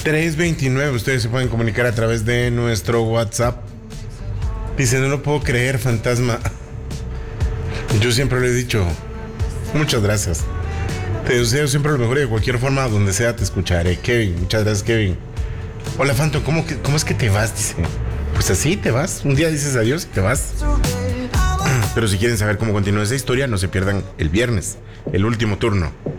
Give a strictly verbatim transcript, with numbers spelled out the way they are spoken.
tres veintinueve, ustedes se pueden comunicar a través de nuestro WhatsApp. Dice, no lo puedo creer, fantasma. Yo siempre lo he dicho. Muchas gracias. Te deseo siempre lo mejor y de cualquier forma, donde sea, te escucharé. Kevin, muchas gracias, Kevin. Hola, Phantom, ¿cómo, que, ¿cómo es que te vas? Dice. Pues así, te vas. Un día dices adiós y te vas. Pero si quieren saber cómo continúa esa historia, no se pierdan el viernes, el último turno.